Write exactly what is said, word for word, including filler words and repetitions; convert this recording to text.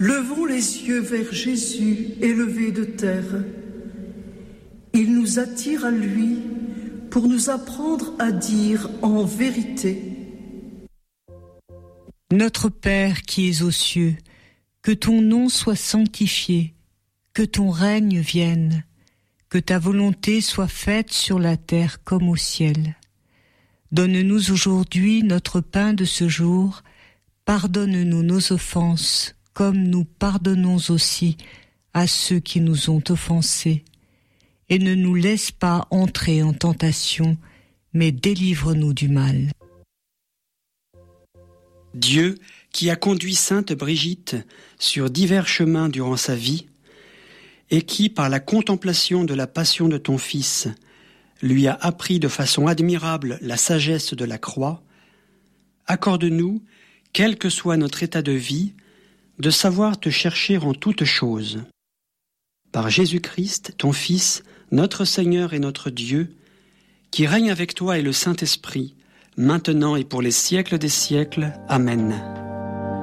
Levons les yeux vers Jésus élevé de terre. Il nous attire à lui pour nous apprendre à dire en vérité: Notre Père qui es aux cieux, que ton nom soit sanctifié, que ton règne vienne, que ta volonté soit faite sur la terre comme au ciel. Donne-nous aujourd'hui notre pain de ce jour, pardonne-nous nos offenses, comme nous pardonnons aussi à ceux qui nous ont offensés. Et ne nous laisse pas entrer en tentation, mais délivre-nous du mal. Dieu, qui a conduit sainte Brigitte sur divers chemins durant sa vie, et qui, par la contemplation de la passion de ton Fils, lui a appris de façon admirable la sagesse de la croix, accorde-nous, quel que soit notre état de vie, de savoir te chercher en toutes choses. Par Jésus-Christ, ton Fils, notre Seigneur et notre Dieu, qui règne avec toi et le Saint-Esprit, maintenant et pour les siècles des siècles. Amen.